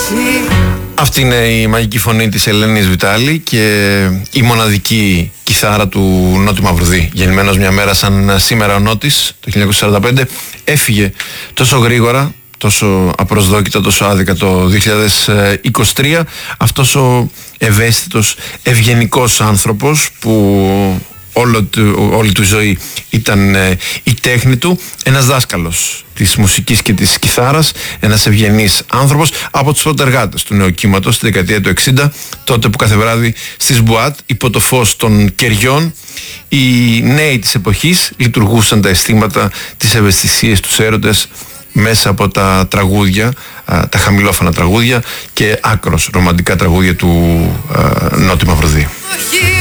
Αυτή είναι η μαγική φωνή της Ελένης Βιτάλη και η μοναδική κιθάρα του Νότι Μαυρουδή. Γεννημένος μια μέρα σαν σήμερα ο Νότης, το 1945, έφυγε τόσο γρήγορα, τόσο απροσδόκητα, τόσο άδικα το 2023. Αυτός ο ευαίσθητος, ευγενικός άνθρωπος που όλη του ζωή ήταν η τέχνη του, ένας δάσκαλος της μουσικής και της κιθάρας, ένας ευγενής άνθρωπος, από τους πρωτεργάτες του νέου κύματος στη δεκαετία του 60, τότε που κάθε βράδυ στις μπουάτ υπό το φως των κεριών οι νέοι της εποχής λειτουργούσαν τα αισθήματα, τις ευαισθησίες, τους έρωτες μέσα από τα τραγούδια, τα χαμηλόφωνα τραγούδια και άκρος ρομαντικά τραγούδια του Νότι Μαυρουδή.